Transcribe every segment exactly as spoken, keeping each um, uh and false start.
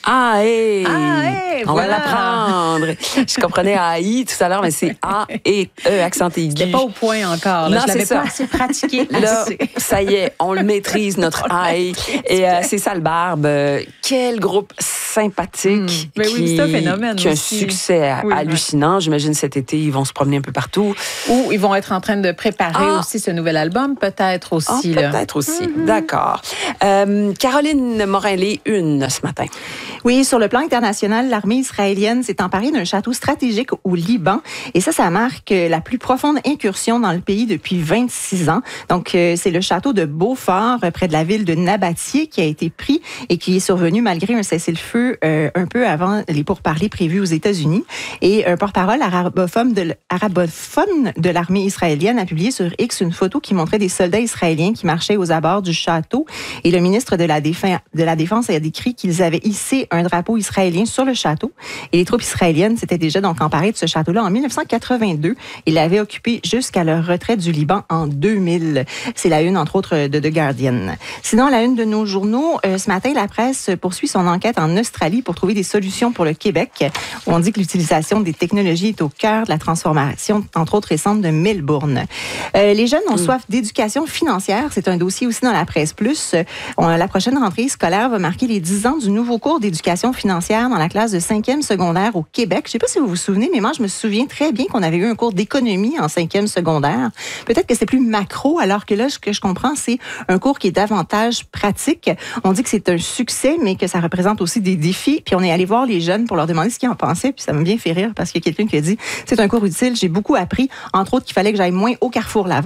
A E. A E, On voilà. va l'apprendre. Je comprenais A I tout à l'heure, mais c'est A et E, accent aigu. C'était pas au point encore. Là. Non, Je l'avais c'est pas ça. assez pratiqué. Là, ça y est, on le maîtrise, notre A I. Et euh, c'est ça le Barbe. Euh, quel groupe sympathique. Mm. Mais oui, qui, c'est un phénomène qui a un aussi. succès Oui, hallucinant. J'imagine cet été, ils vont se promener un peu partout. Ou ils vont être en train de préparer Ah. aussi ce nouvel album, peut-être aussi. Ah, peut-être aussi. Mm-hmm. D'accord. Euh, Caroline Morin-Lé, une ce matin. Oui, sur le plan international, l'armée israélienne s'est emparée d'un château stratégique au Liban. Et ça, ça marque la plus profonde incursion dans le pays depuis vingt-six ans. Donc, euh, c'est le château de Beaufort, près de la ville de Nabatieh, qui a été pris et qui est survenu malgré un cessez-le-feu euh, un peu avant les pourparlers prévus aux États-Unis. Et un porte-parole arabophone de, arabophone de l'armée israélienne a publié sur X une photo qui montrait des soldats israéliens qui marchaient aux abords du château. Et le ministre de la Défense, de la Défense a décrit qu'ils avaient hissé un drapeau israélien sur le château. Et les troupes israéliennes s'étaient déjà donc emparées de ce château-là en mille neuf cent quatre-vingt-deux. Ils l'avaient occupé jusqu'à leur retraite du Liban en deux mille. C'est la une, entre autres, de The Guardian. Sinon, la une de nos journaux, euh, ce matin, la presse poursuit son enquête en Australie pour trouver des solutions pour le Québec. On dit que l'utilisation des technologies est au cœur de la transformation, entre autres récente, de Melbourne. Euh, les jeunes ont mmh. soif d'éducation financière. C'est un dossier aussi dans la presse plus. On, la prochaine rentrée scolaire va marquer les dix ans du nouveau cours d'éducation financière dans la classe de cinquième secondaire au Québec. Je ne sais pas si vous vous souvenez, mais moi, je me souviens très bien qu'on avait eu un cours d'économie en cinquième secondaire. Peut-être que c'est plus macro, alors que là, ce que je comprends, c'est un cours qui est davantage pratique. On dit que c'est un succès, mais que ça représente aussi des défis. Puis on est allé voir les jeunes pour leur demander ce qu'ils en pensaient. Puis ça m'a bien fait rire parce qu'il y a quelqu'un qui a dit « C'est un cours utile, j'ai beaucoup appris. Entre autres, qu'il fallait que j'aille moins au Carrefour Laval. »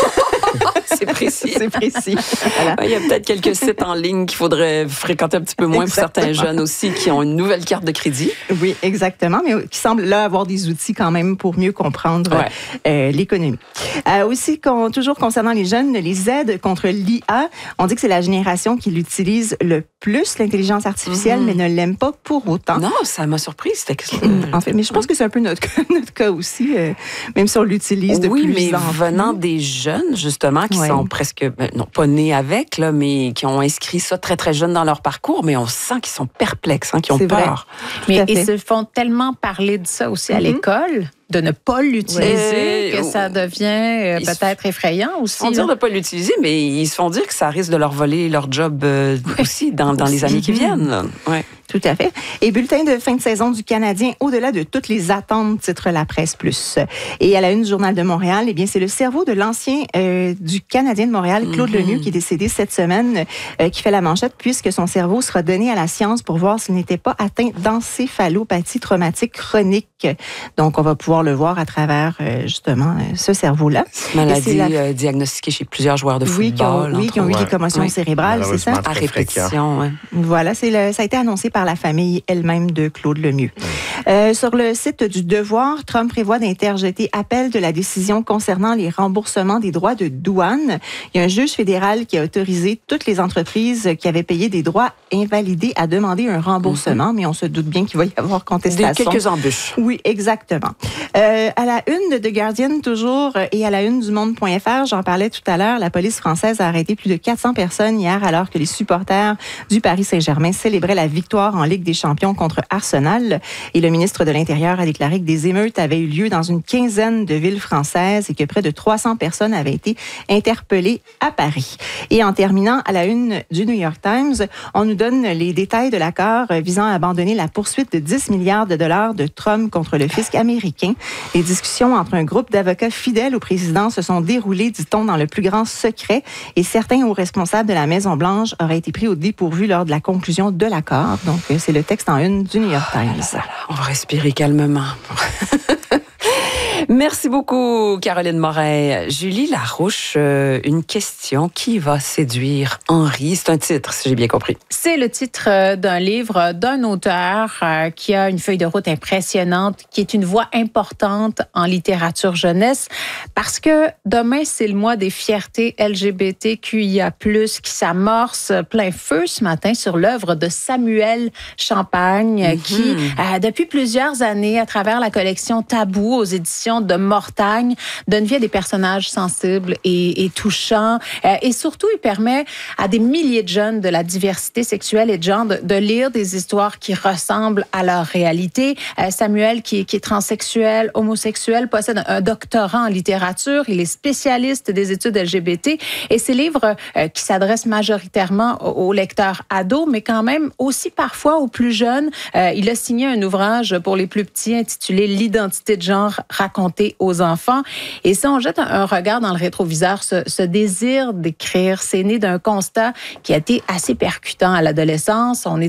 C'est précis. C'est précis. Voilà. Il y a peut-être quelques sites en ligne qu'il faudrait fréquenter un petit peu moins exactement. Pour certains jeunes aussi qui ont une nouvelle carte de crédit. Oui, exactement, mais qui semblent là avoir des outils quand même pour mieux comprendre ouais. euh, l'économie. Euh, aussi, con, toujours concernant les jeunes, les aides contre l'I A, on dit que c'est la génération qui l'utilise le plus, l'intelligence artificielle, mm-hmm. mais ne l'aime pas pour autant. Non, ça m'a surpris. C'était... En fait, mais je pense que c'est un peu notre, notre cas aussi, euh, même si on l'utilise de oui, plus mais en venant plus. des jeunes, justement, qui ouais. sont presque, non pas nés avec, là, mais qui ont inscrit ça très, très jeune dans leur parcours, mais on sent qu'ils sont perplexes, hein, qu'ils ont c'est peur. Mais ils se font tellement parler de ça aussi mm-hmm. à l'école, de ne pas l'utiliser, oui. que ça devient euh, peut-être effrayant aussi. Ils font dire de ne pas l'utiliser, mais ils se font dire que ça risque de leur voler leur job euh, oui. aussi dans, dans aussi. les années qui viennent. Ouais. Tout à fait. Et bulletin de fin de saison du Canadien, au-delà de toutes les attentes, titre La Presse Plus. Et à la une du Journal de Montréal, eh bien, c'est le cerveau de l'ancien euh, du Canadien de Montréal, Claude mm-hmm. Lemieux, qui est décédé cette semaine, euh, qui fait la manchette, puisque son cerveau sera donné à la science pour voir s'il n'était pas atteint d'encéphalopathie traumatique chronique. Donc, on va pouvoir le voir à travers, euh, justement, euh, ce cerveau-là. Maladie la... euh, diagnostiquée chez plusieurs joueurs de oui, football. Qui ont, oui, qui ont eu ouais. des commotions oui. cérébrales, c'est ça? À répétition, oui. Voilà, c'est le, ça a été annoncé par la famille elle-même de Claude Lemieux. Oui. Euh, sur le site du Devoir, Trump prévoit d'interjeter appel de la décision concernant les remboursements des droits de douane. Il y a un juge fédéral qui a autorisé toutes les entreprises qui avaient payé des droits invalidés à demander un remboursement, mm-hmm. mais on se doute bien qu'il va y avoir contestation. Des quelques embûches. Oui, exactement. Euh, à la une de The Guardian, toujours, et à la une du Monde point F R, j'en parlais tout à l'heure, la police française a arrêté plus de quatre cents personnes hier alors que les supporters du Paris Saint-Germain célébraient la victoire en Ligue des champions contre Arsenal. Et le ministre de l'Intérieur a déclaré que des émeutes avaient eu lieu dans une quinzaine de villes françaises et que près de trois cents personnes avaient été interpellées à Paris. Et en terminant, à la une du New York Times, on nous donne les détails de l'accord visant à abandonner la poursuite de dix milliards de dollars de Trump contre le fisc américain. Les discussions entre un groupe d'avocats fidèles au président se sont déroulées, dit-on, dans le plus grand secret et certains hauts responsables de la Maison-Blanche auraient été pris au dépourvu lors de la conclusion de l'accord. Donc, c'est le texte en une du New York Times. Oh là là, on va respirer calmement. Merci beaucoup, Caroline Morin. Julie Larouche, euh, une question. Qui va séduire Henri? C'est un titre, si j'ai bien compris. C'est le titre d'un livre d'un auteur euh, qui a une feuille de route impressionnante, qui est une voix importante en littérature jeunesse, parce que demain, c'est le mois des fiertés L G B T Q I A plus, qui s'amorce plein feu ce matin sur l'œuvre de Samuel Champagne, mm-hmm. qui, euh, depuis plusieurs années, à travers la collection Tabou aux éditions définition de Mortagne donne vie à des personnages sensibles et, et touchants. Euh, et surtout, il permet à des milliers de jeunes de la diversité sexuelle et de genre de, de lire des histoires qui ressemblent à leur réalité. Euh, Samuel, qui, qui est transsexuel, homosexuel, possède un, un doctorat en littérature. Il est spécialiste des études L G B T. Et ces livres euh, qui s'adressent majoritairement aux, aux lecteurs ados, mais quand même aussi parfois aux plus jeunes. Euh, il a signé un ouvrage pour les plus petits intitulé « L'identité de genre racontée aux enfants ». Et si on jette un, un regard dans le rétroviseur, ce, ce désir d'écrire, c'est né d'un constat qui a été assez percutant à l'adolescence. On est